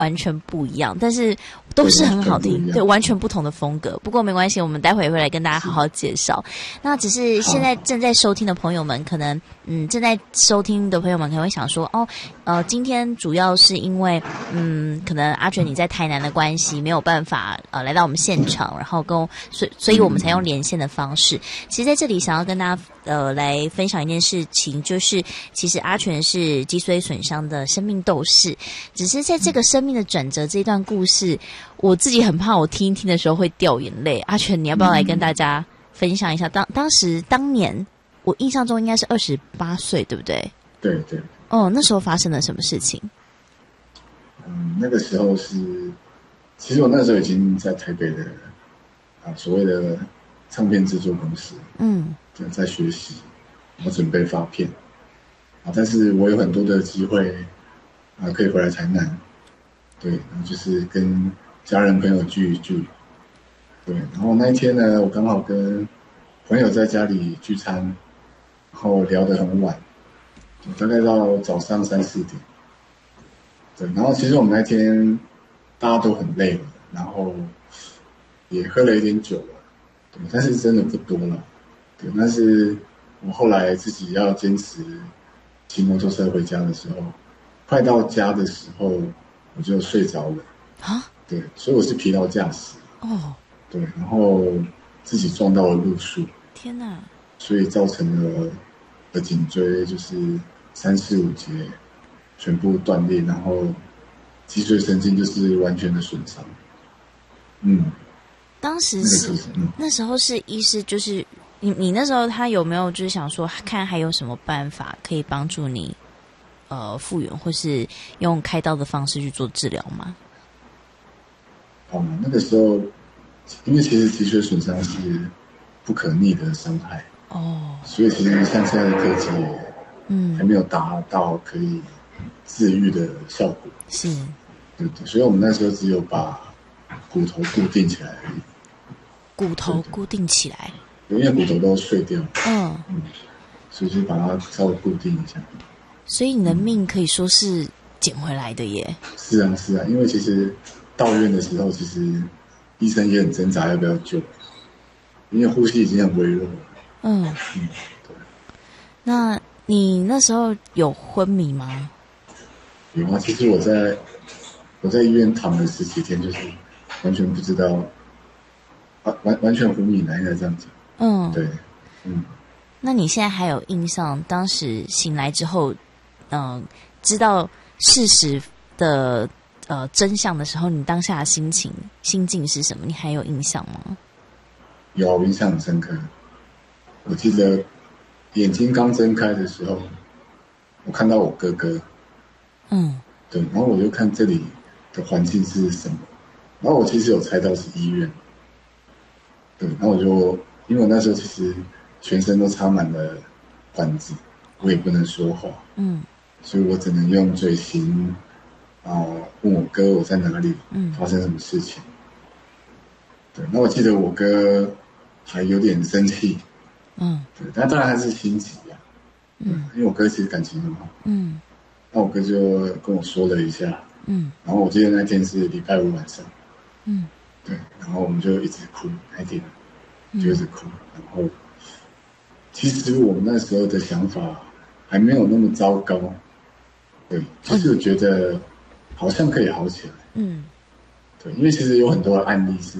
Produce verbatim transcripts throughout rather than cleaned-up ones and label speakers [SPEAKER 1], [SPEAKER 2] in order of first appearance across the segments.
[SPEAKER 1] 完全不一样，但是都是很好听，对，完全不同的风格。不过没关系，我们待会也会来跟大家好好介绍。那只是现在正在收听的朋友们，可能嗯正在收听的朋友们可能会想说，哦，呃，今天主要是因为嗯，可能阿全你在台南的关系没有办法呃来到我们现场，然后跟所以所以我们才用连线的方式。其实在这里想要跟大家呃来分享一件事情，就是其实阿全是脊髓损伤的生命斗士，只是在这个生命的转折这一段故事，我自己很怕我听一听的时候会掉眼泪。阿全，你要不要来跟大家分享一下？当当时当年，我印象中应该是二十八岁，对不对？
[SPEAKER 2] 对对。
[SPEAKER 1] 哦，那时候发生了什么事情？
[SPEAKER 2] 嗯，那个时候是，其实我那时候已经在台北的啊所谓的唱片制作公司，嗯，在学习，我准备发片啊，但是我有很多的机会啊可以回来台南。对，然后就是跟家人朋友聚一聚，对，然后那一天呢，我刚好跟朋友在家里聚餐，然后聊得很晚，大概到早上三四点，对，然后其实我们那天大家都很累了，然后也喝了一点酒了，对，但是真的不多了，对，但是我后来自己要坚持骑摩托车回家的时候，快到家的时候。我就睡着了啊，对，所以我是疲劳驾驶哦，对，然后自己撞到了路树，
[SPEAKER 1] 天哪！
[SPEAKER 2] 所以造成了的颈椎就是三四五节全部断裂，然后脊髓神经就是完全的损伤。嗯，
[SPEAKER 1] 当时是、嗯、那时候是医师，就是你你那时候他有没有就是想说看还有什么办法可以帮助你？呃，复原或是用开刀的方式去做治疗吗？
[SPEAKER 2] 哦，那个时候，因为其实脊髓损伤是不可逆的伤害哦，所以其实像现在的科技，嗯，还没有达到可以治愈的效果。是，对对，所以我们那时候只有把骨头固定起来而已。
[SPEAKER 1] 骨头固定起来，
[SPEAKER 2] 因为骨头都碎掉，嗯嗯，所以就把它稍微固定一下。
[SPEAKER 1] 所以你的命可以说是捡回来的耶。
[SPEAKER 2] 是啊是啊，因为其实到院的时候，其实医生也很挣扎要不要救，因为呼吸已经很微弱了。嗯嗯，对。
[SPEAKER 1] 那你那时候有昏迷吗？
[SPEAKER 2] 有啊，其实我在我在医院躺了十几天，就是完全不知道，完完完全昏迷了，应该这样讲。嗯，对，嗯。
[SPEAKER 1] 那你现在还有印象？当时醒来之后。嗯，知道事实的呃真相的时候，你当下的心情心境是什么？你还有印象吗？
[SPEAKER 2] 有，我印象很深刻。我记得眼睛刚睁开的时候，我看到我哥哥，嗯，对，然后我就看这里的环境是什么，然后我其实有猜到是医院，对，然后我就因为我那时候其实全身都插满了管子，我也不能说话，嗯。所以我只能用嘴型啊、呃、问我哥我在哪里，嗯，发生什么事情。对，那我记得我哥还有点生气，嗯，对，但当然还是心急啊，嗯，因为我哥其实感情很好，嗯，那我哥就跟我说了一下，嗯，然后我记得那天是礼拜五晚上，嗯，对，然后我们就一直哭，那天就一直哭，然后其实我们那时候的想法还没有那么糟糕。对，就是我觉得好像可以好起来。嗯，对，因为其实有很多的案例是，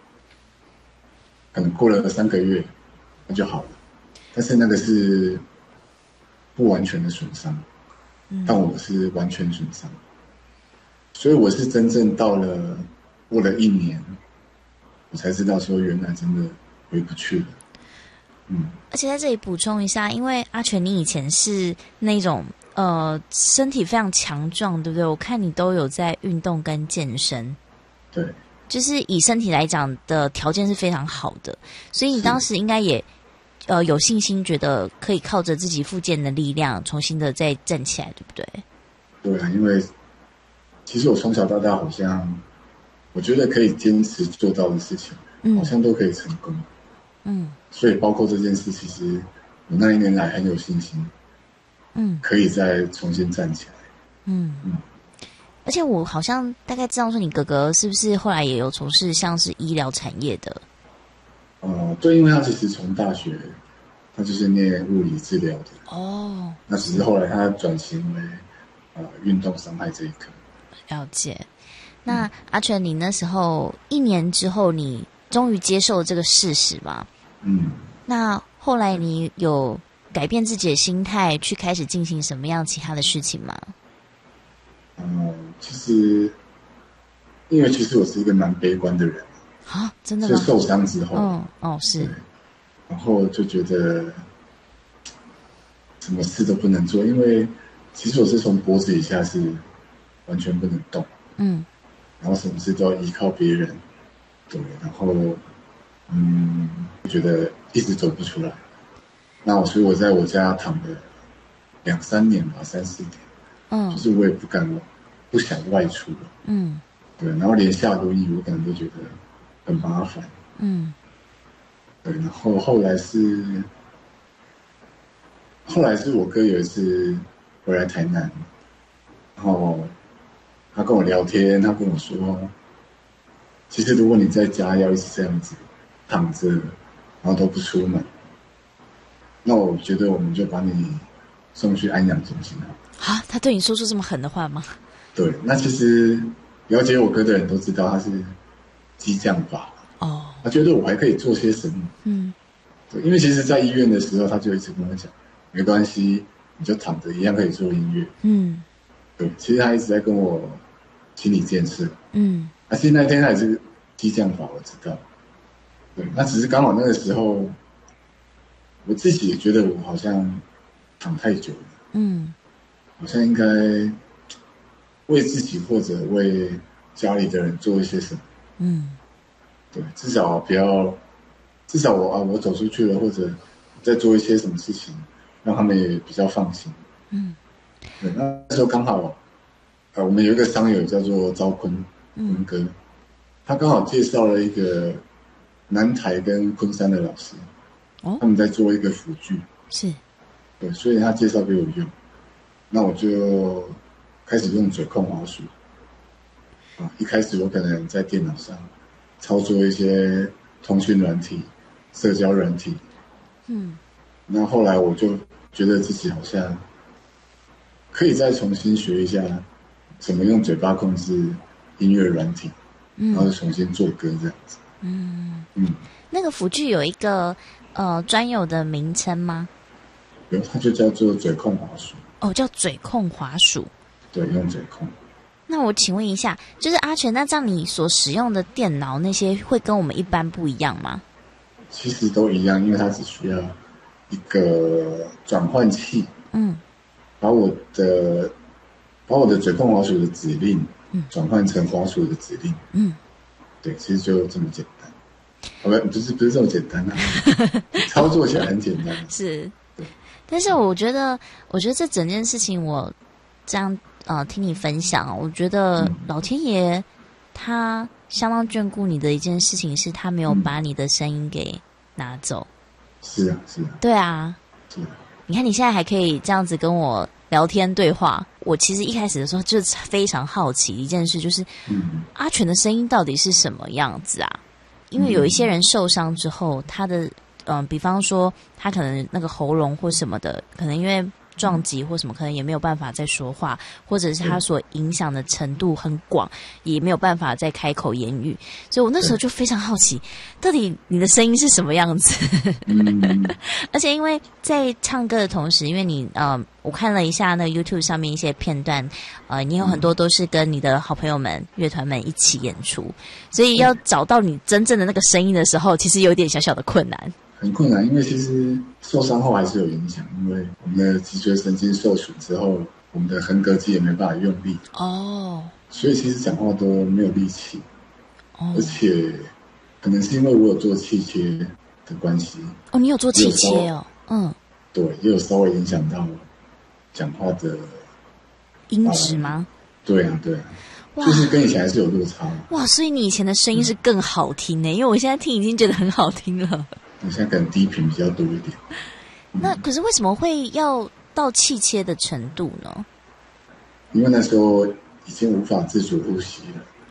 [SPEAKER 2] 可能过了三个月那就好了，但是那个是不完全的损伤，嗯，但我是完全损伤，所以我是真正到了过了一年，我才知道说原来真的回不去了。
[SPEAKER 1] 嗯，而且在这里补充一下，因为阿全你以前是那种。呃，身体非常强壮，对不对？我看你都有在运动跟健身，
[SPEAKER 2] 对，
[SPEAKER 1] 就是以身体来讲的条件是非常好的，所以你当时应该也呃有信心，觉得可以靠着自己复健的力量，重新的再站起来，对不对？
[SPEAKER 2] 对啊，因为其实我从小到大好像，我觉得可以坚持做到的事情，嗯，好像都可以成功，嗯，所以包括这件事，其实我那一年来很有信心。嗯，可以再重新站起来。嗯嗯，
[SPEAKER 1] 而且我好像大概知道说你哥哥是不是后来也有从事像是医疗产业的？
[SPEAKER 2] 呃，对，因为他其实从大学他就是念物理治疗的
[SPEAKER 1] 哦，
[SPEAKER 2] 那只是后来他转型为呃运动伤害这一科。
[SPEAKER 1] 了解。那、嗯、阿全，你那时候一年之后，你终于接受了这个事实吗？
[SPEAKER 2] 嗯。
[SPEAKER 1] 那后来你有改变自己的心态，去开始进行什么样其他的事情吗？
[SPEAKER 2] 嗯，其实，因为其实我是一个蛮悲观的人
[SPEAKER 1] 啊，真的吗？
[SPEAKER 2] 就受伤之后，
[SPEAKER 1] 嗯，哦，是，
[SPEAKER 2] 然后就觉得什么事都不能做，因为其实我是从脖子以下是完全不能动，
[SPEAKER 1] 嗯，
[SPEAKER 2] 然后什么事都要依靠别人，对，然后嗯，觉得一直走不出来，那我所以我在我家躺了两三年吧，三四年。嗯，就是我也不敢，不想外出了。嗯，对，然后连下轮椅我可能都觉得很麻烦。嗯，对，然后后来是，后来是我哥有一次回来台南，然后他跟我聊天，他跟我说，其实如果你在家要一直这样子躺着，然后都不出门，那我觉得我们就把你送去安养中心好了。
[SPEAKER 1] 啊，他对你说出这么狠的话吗？
[SPEAKER 2] 对，那其实了解我哥的人都知道他是激将法哦，他觉得我还可以做些什么。嗯，对，因为其实在医院的时候，他就一直跟我讲，没关系，你就躺着一样可以做音乐。嗯，对，其实他一直在跟我心理建设。嗯，而且那天他也是激将法，我知道。对，那只是刚好那个时候，我自己也觉得我好像躺太久了。嗯。好像应该为自己或者为家里的人做一些什么，嗯，对，至少不要，至少我啊，我走出去了，或者再做一些什么事情，让他们也比较放心，嗯，对，那时候刚好，呃，我们有一个商友叫做赵坤坤哥，他刚好介绍了一个南台跟昆山的老师，哦，他们在做一个辅具，
[SPEAKER 1] 是，
[SPEAKER 2] 对，所以他介绍给我用。那我就开始用嘴控滑鼠啊！一开始我可能在电脑上操作一些通讯软体、社交软体，嗯，那后来我就觉得自己好像可以再重新学一下怎么用嘴巴控制音乐软体，嗯，然后重新做歌这样子。
[SPEAKER 1] 嗯嗯，那个辅具有一个呃专有的名称吗？
[SPEAKER 2] 有，它就叫做嘴控滑鼠。
[SPEAKER 1] 哦，叫嘴控滑鼠。
[SPEAKER 2] 对，用嘴控。
[SPEAKER 1] 那我请问一下，就是阿全，那这样你所使用的电脑那些会跟我们一般不一样吗？
[SPEAKER 2] 其实都一样，因为它只需要一个转换器，嗯，把我的把我的嘴控滑鼠的指令，嗯，转换成滑鼠的指令，嗯，对，其实就这么简单。哦，不，不是不是这么简单啊，操作起来很简单。
[SPEAKER 1] 是。但是我觉得，我觉得这整件事情，我这样呃听你分享，我觉得老天爷他相当眷顾你的一件事情，是他没有把你的声音给拿走。
[SPEAKER 2] 是啊，是啊。
[SPEAKER 1] 对啊。
[SPEAKER 2] 是啊。
[SPEAKER 1] 你看你现在还可以这样子跟我聊天对话，我其实一开始的时候就非常好奇一件事，就是、嗯、阿全的声音到底是什么样子啊？因为有一些人受伤之后，他的嗯，比方说他可能那个喉咙或什么的，可能因为撞击或什么，可能也没有办法再说话，或者是他所影响的程度很广，也没有办法再开口言语。所以我那时候就非常好奇，到底你的声音是什么样子？嗯、而且因为在唱歌的同时，因为你呃，我看了一下那个 YouTube 上面一些片段，呃，你有很多都是跟你的好朋友们、乐团们一起演出，所以要找到你真正的那个声音的时候，其实有点小小的困难。
[SPEAKER 2] 很困难，因为其实受伤后还是有影响，因为我们的脊髓神经受损之后，我们的横膈肌也没办法用力哦，所以其实讲话都没有力气哦，而且可能是因为我有做气切的关系
[SPEAKER 1] 哦，你有做气切哦，嗯，
[SPEAKER 2] 对，也有稍微影响到讲话的
[SPEAKER 1] 音质吗？
[SPEAKER 2] 对啊，对啊。就是跟以前还是有落差
[SPEAKER 1] 哇，所以你以前的声音是更好听呢、欸嗯，因为我现在听已经觉得很好听了。
[SPEAKER 2] 我现在可能低频比较多一点。
[SPEAKER 1] 嗯、那可是为什么会要到气切的程度呢？
[SPEAKER 2] 因为那时候已经无法自主呼吸了。